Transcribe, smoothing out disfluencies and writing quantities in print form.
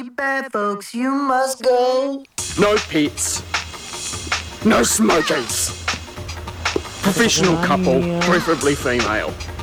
bad, folks. You must go. No pets. No smokers. Professional couple, preferably female.